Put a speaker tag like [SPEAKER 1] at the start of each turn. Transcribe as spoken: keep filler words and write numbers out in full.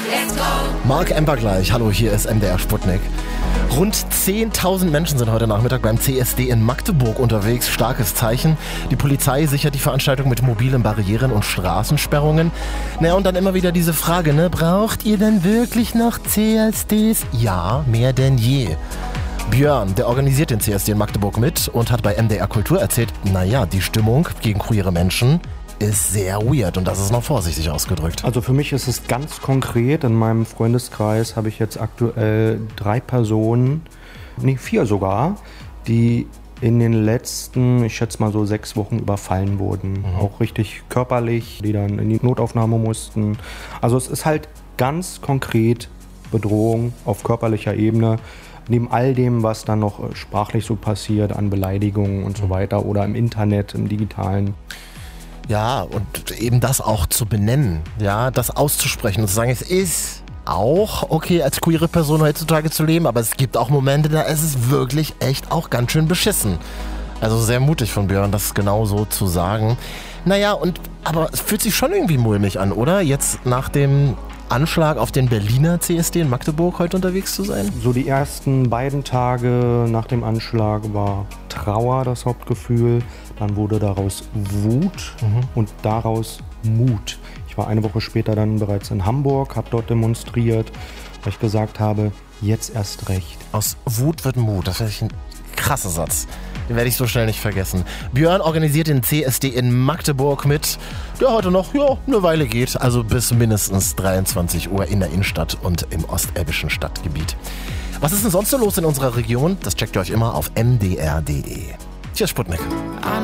[SPEAKER 1] Mark Ember gleich. Hallo, hier ist M D R Sputnik. Rund zehntausend Menschen sind heute Nachmittag beim C S D in Magdeburg unterwegs. Starkes Zeichen. Die Polizei sichert die Veranstaltung mit mobilen Barrieren und Straßensperrungen. Naja, und dann immer wieder diese Frage, ne? Braucht ihr denn wirklich noch C S Ds? Ja, mehr denn je. Björn, der organisiert den C S D in Magdeburg mit und hat bei M D R Kultur erzählt, naja, die Stimmung gegen queere Menschen ist sehr weird und das ist noch vorsichtig ausgedrückt.
[SPEAKER 2] Also für mich ist es ganz konkret, in meinem Freundeskreis habe ich jetzt aktuell drei Personen, nee vier sogar, die in den letzten, ich schätze mal so sechs Wochen überfallen wurden. Mhm. Auch richtig körperlich, die dann in die Notaufnahme mussten. Also es ist halt ganz konkret Bedrohung auf körperlicher Ebene. Neben all dem, was dann noch sprachlich so passiert an Beleidigungen und so weiter oder im Internet, im Digitalen.
[SPEAKER 1] Ja, und eben das auch zu benennen, ja, das auszusprechen und zu sagen, es ist auch okay, als queere Person heutzutage zu leben, aber es gibt auch Momente, da ist es wirklich echt auch ganz schön beschissen. Also sehr mutig von Björn, das genau so zu sagen. Naja, und aber es fühlt sich schon irgendwie mulmig an, oder? Jetzt nach dem Anschlag auf den Berliner C S D in Magdeburg heute unterwegs zu sein?
[SPEAKER 2] So die ersten beiden Tage nach dem Anschlag war Trauer das Hauptgefühl. Dann wurde daraus Wut mhm. und daraus Mut. Ich war eine Woche später dann bereits in Hamburg, habe dort demonstriert, weil ich gesagt habe, jetzt erst recht.
[SPEAKER 1] Aus Wut wird Mut, das ist ein krasser Satz. Den werde ich so schnell nicht vergessen. Björn organisiert den C S D in Magdeburg mit, der heute noch ja, eine Weile geht, also bis mindestens dreiundzwanzig Uhr in der Innenstadt und im ostelbischen Stadtgebiet. Was ist denn sonst so los in unserer Region? Das checkt ihr euch immer auf m d r punkt d e. Tschüss, Sputnik.